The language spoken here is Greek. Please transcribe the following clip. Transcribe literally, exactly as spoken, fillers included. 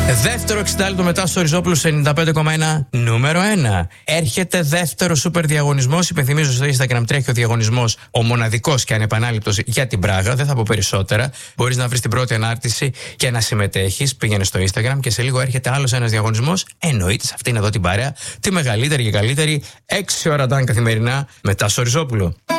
Δεύτερο εξήντα λεπτό μετά στο Ριζόπουλο σε ενενήντα πέντε κόμμα ένα, νούμερο ένα. Έρχεται δεύτερο σούπερ διαγωνισμός. Υπενθυμίζω στο Instagram τρέχει ο διαγωνισμός, ο μοναδικός και ανεπανάληπτος για την Πράγα. Δεν θα πω περισσότερα. Μπορείς να βρεις την πρώτη ανάρτηση και να συμμετέχεις. Πήγαινε στο Instagram και σε λίγο έρχεται άλλος ένας διαγωνισμός. Εννοείται σε αυτήν εδώ την παρέα, τη μεγαλύτερη και καλύτερη, έξι ώρα ήταν καθημερινά μετά στο Ριζόπουλο.